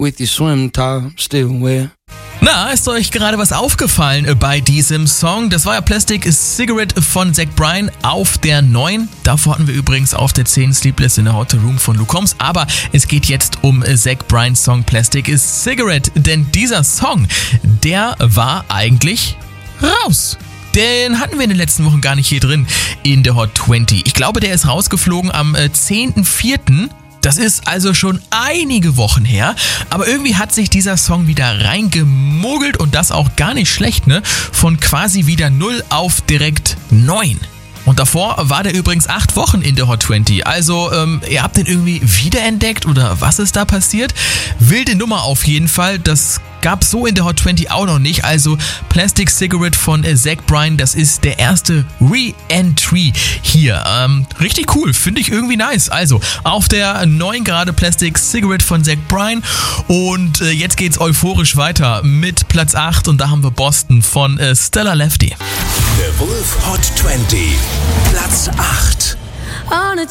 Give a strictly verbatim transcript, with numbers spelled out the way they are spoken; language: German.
with your swim top still wet. Na, ist euch gerade was aufgefallen bei diesem Song? Das war ja Plastic Cigarette von Zach Bryan auf der neun. Davor hatten wir übrigens auf der zehn Sleepless in a Hotel Room von Luke Combs. Aber es geht jetzt um Zach Bryans Song Plastic Cigarette. Denn dieser Song, der war eigentlich raus. Den hatten wir in den letzten Wochen gar nicht hier drin in der Hot zwanzig. Ich glaube, der ist rausgeflogen am zehnten vierten Das ist also schon einige Wochen her, aber irgendwie hat sich dieser Song wieder reingemogelt und das auch gar nicht schlecht, ne? Von quasi wieder null auf direkt neun. Und davor war der übrigens acht Wochen in der Hot zwanzig. Also, ähm, ihr habt den irgendwie wiederentdeckt oder was ist da passiert? Wilde Nummer auf jeden Fall. Das gab's so in der Hot zwanzig auch noch nicht. Also, Plastic Cigarette von äh, Zach Bryan, das ist der erste Re-Entry hier. Ähm, richtig cool, finde ich irgendwie nice. Also, auf der neun gerade Plastic Cigarette von Zach Bryan. Und äh, jetzt geht's euphorisch weiter mit Platz acht. Und da haben wir Boston von äh, Stella Lefty. The Wolf Hot zwanzig, Platz acht. On a